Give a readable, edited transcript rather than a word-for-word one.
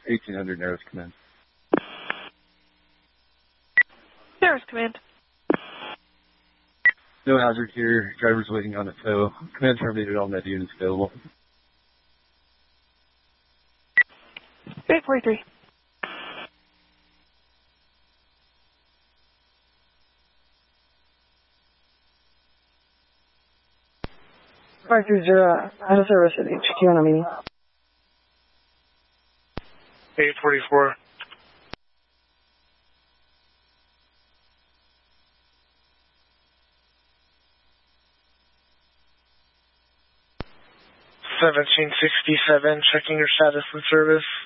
1800 Narrows Command. Narrows Command. No hazard here. Driver's waiting on a tow. Command terminated, all net units available. 843. Five three zero. Out of service at HQ on a meeting. 844. '1767, checking your status in service.